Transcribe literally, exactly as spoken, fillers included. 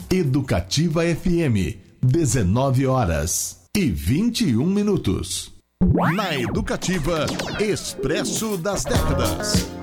Educativa F M, dezenove horas e vinte e um minutos. Na Educativa, Expresso das Décadas.